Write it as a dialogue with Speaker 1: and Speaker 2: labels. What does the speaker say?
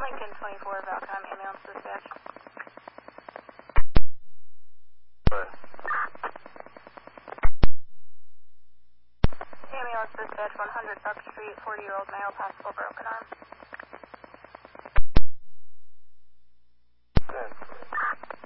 Speaker 1: Lincoln 24, Valcom, ambulance dispatch. Ambulance dispatch, 100 Buck Street, 40-year-old male, possible broken arm.